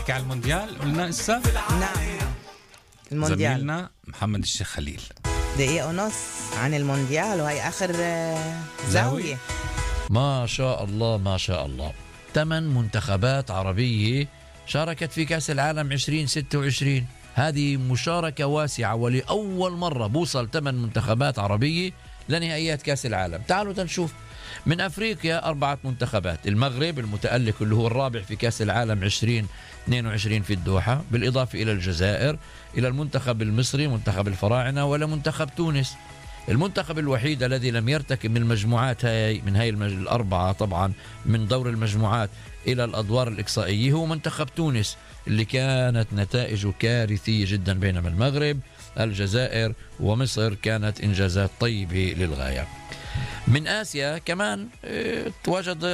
نحكي على المونديال قلنا إسا. نعم المونديال. زميلنا محمد الشيخ خليل دقيقة ونص عن المونديال وهي آخر زاوية. ما شاء الله ما شاء الله. 8 منتخبات عربية شاركت في كأس العالم 2026. هذه مشاركة واسعة، ولأول مرة بوصل 8 منتخبات عربية لنهائيات كأس العالم. تعالوا تنشوف. من أفريقيا 4 منتخبات: المغرب المتألق اللي هو الرابع في كأس العالم 2022 في الدوحة، بالإضافة إلى الجزائر، إلى المنتخب المصري منتخب الفراعنة، ولا منتخب تونس. المنتخب الوحيد الذي لم يرتكب من المجموعات من هاي الأربعة طبعا من دور المجموعات إلى الأدوار الإقصائية هو منتخب تونس، اللي كانت نتائجه كارثية جدا، بينما المغرب الجزائر ومصر كانت إنجازات طيبة للغاية. من آسيا كمان تواجد